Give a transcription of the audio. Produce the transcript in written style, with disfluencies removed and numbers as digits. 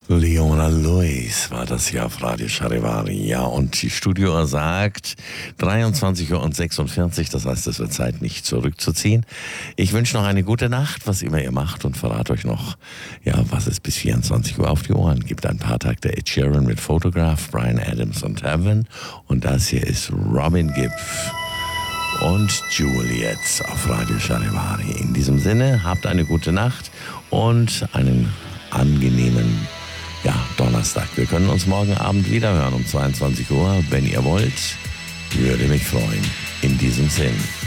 Leona Lewis war das hier auf Radio Charivari. Ja, und die Studiouhr sagt 23:46 Uhr, das heißt, es wird Zeit, mich zurückzuziehen. Ich wünsche noch eine gute Nacht, was immer ihr macht, und verrate euch noch, ja, was es bis 24 Uhr auf die Ohren gibt. Ein paar Takte Ed Sheeran mit Photograph, Bryan Adams und Heaven, und das hier ist Robin Gibb und Juliet auf Radio Charivari. In diesem Sinne, habt eine gute Nacht und einen angenehmen Donnerstag. Wir können uns morgen Abend wieder hören um 22 Uhr. Wenn ihr wollt, würde mich freuen. In diesem Sinn.